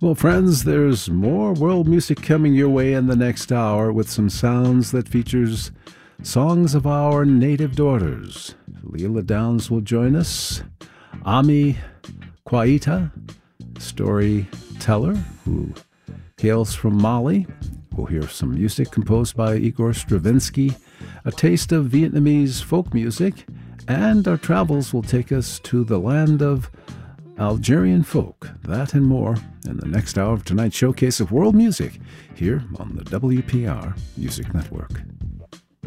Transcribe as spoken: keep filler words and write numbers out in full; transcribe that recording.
Well, friends, there's more world music coming your way in the next hour with some sounds that features songs of our native daughters. Leela Downs will join us. Ami Kwaita, storyteller who hails from Mali. We'll hear some music composed by Igor Stravinsky, a taste of Vietnamese folk music, and our travels will take us to the land of Algerian folk. That and more in the next hour of tonight's showcase of world music here on the W P R Music Network.